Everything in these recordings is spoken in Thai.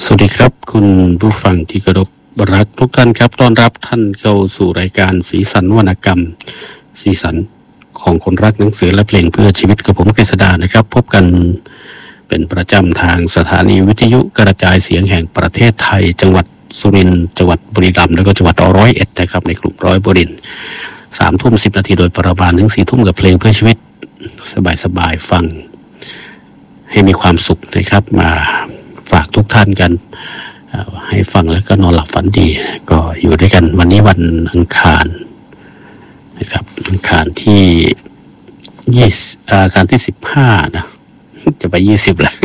สวัสดีครับคุณผู้ฟังที่เคารพรักทุกท่านครับต้อนรับท่านเข้าสู่รายการสีสันวรรณกรรมสีสันของคนรักหนังสือและเพลงเพื่อชีวิตกับผมกฤษดานะครับ พบกันเป็นประจำทางสถานีวิทยุกระจายเสียงแห่งประเทศไทยจังหวัดสุรินทร์จังหวัดบุรีรัมย์แล้วก็จังหวัด101นะครับในกลุ่มร้อยบุรินทร์3:10 นาทีโดยประมาณถึง4 ทุ่มกับเพลงเพื่อชีวิตสบายๆฟังให้มีความสุขนะครับมาฝากทุกท่านกันให้ฟังแล้วก็นอนหลับฝันดีก็อยู่ด้วยกันวันนี้วันอังคารนะครับอังคารที่อังคารที่15นะจะไป20แล้ว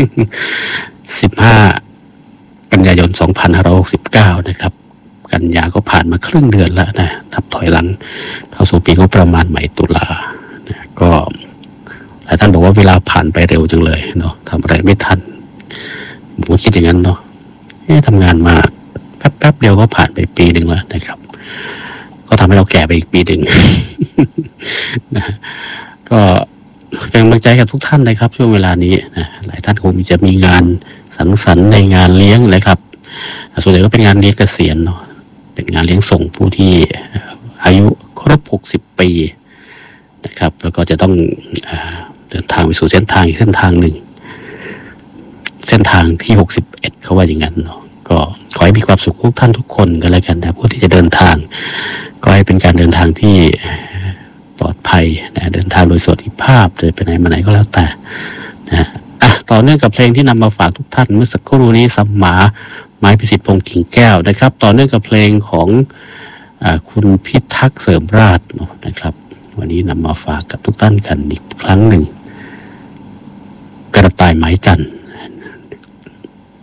15 กันยายน 2569นะครับกันยาก็ผ่านมาครึ่งเดือนแล้วนะนับถอยหลังเข้าสู่ปีงบประมาณใหม่ตุลานะก็หลายท่านบอกว่าเวลาผ่านไปเร็วจังเลยเนาะทำอะไรไม่ทันผมก็คิดอย่างนั้นเนาะทำงานมาแป๊บเดียวก็ผ่านไปปีหนึ่งแล้วนะครับก็ทำให้เราแก่ไปอีกปีหนึ่ง นะก็เป็นกำลังใจกับทุกท่านนะครับช่วงเวลานี้นะหลายท่านคงจะมีงานสังสรรค์ในงานเลี้ยงนะครับส่วนใหญ่ก็เป็นงานเลี้ยงเกษียณเนาะเป็นงานเลี้ยงส่งผู้ที่อายุครบ60 ปีนะครับแล้วก็จะต้องเดินทางไปสู่เส้นทางอีกเส้นทางหนึ่งเส้นทางที่61เขาว่าอย่างนั้นเนาะก็ขอให้มีความสุขทุกท่านทุกคนกันแล้วกันนะผู้ที่จะเดินทางก็ให้เป็นการเดินทางที่ปลอดภัยนะเดินทางโดยสวัสดิภาพจะไปไหนมาไหนก็แล้วแต่นะต่อเนื่องกับเพลงที่นำมาฝากทุกท่านเมื่อสักครู่นี้สัมมาไม้พิสิทธิ์พงษ์กิ่งแก้วนะครับต่อเนื่องกับเพลงของคุณพิทักษ์เสริมราชนะครับวันนี้นำมาฝากกับทุกท่านกันอีกครั้งหนึ่งกระต่ายไม้จันทร์